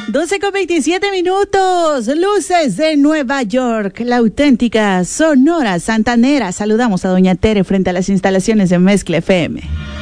12:27, luces de Nueva York, la auténtica Sonora Santanera. Saludamos a doña Tere frente a las instalaciones de Mezcla FM.